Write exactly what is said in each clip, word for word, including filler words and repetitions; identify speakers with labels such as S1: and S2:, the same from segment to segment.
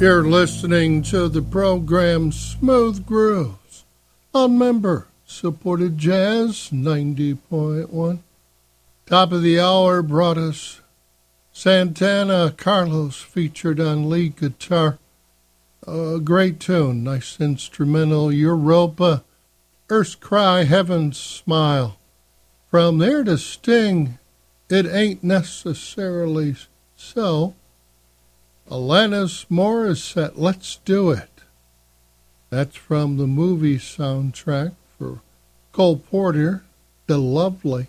S1: You're listening to the program Smooth Grooves on member-supported Jazz ninety point one. Top of the hour brought us Santana Carlos featured on lead guitar. A great tune, nice instrumental, Europa, Earth's Cry, Heaven's Smile. From there to Sting, It Ain't Necessarily So. Alanis Morissette, Let's Do It. That's from the movie soundtrack for Cole Porter, The Lovely.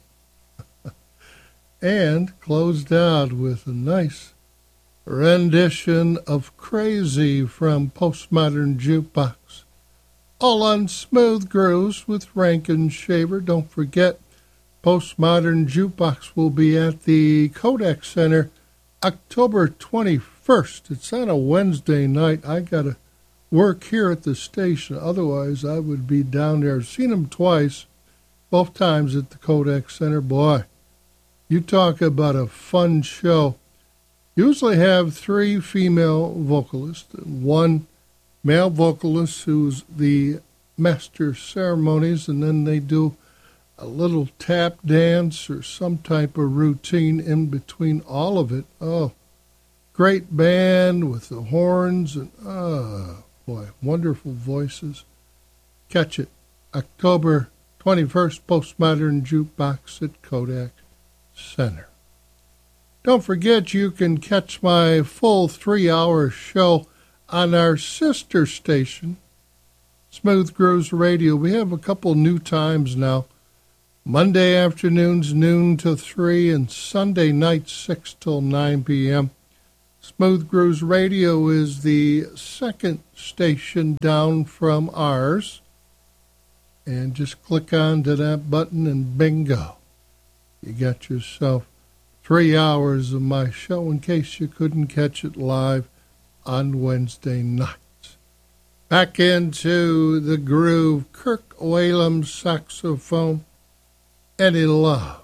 S1: And closed out with a nice rendition of Crazy from Postmodern Jukebox. All on Smooth Grooves with Rankin Shaver. Don't forget, Postmodern Jukebox will be at the Kodak Center October twenty-first. It's on a Wednesday night. I got to work here at the station. Otherwise, I would be down there. I've seen them twice, both times at the Kodak Center. Boy, you talk about a fun show. Usually have three female vocalists, one male vocalist who's the master ceremonies, and then they do a little tap dance or some type of routine in between all of it. Oh, great band with the horns and, oh, boy, wonderful voices. Catch it. October twenty-first, Postmodern Jukebox at Kodak Center. Don't forget you can catch my full three-hour show on our sister station, Smooth Grooves Radio. We have a couple new times now. Monday afternoons, noon to three, and Sunday nights, six till nine p.m. Smooth Grooves Radio is the second station down from ours. And just click on to that button and bingo. You got yourself three hours of my show in case you couldn't catch it live on Wednesday nights. Back into the groove, Kirk Whalum saxophone, Any Love.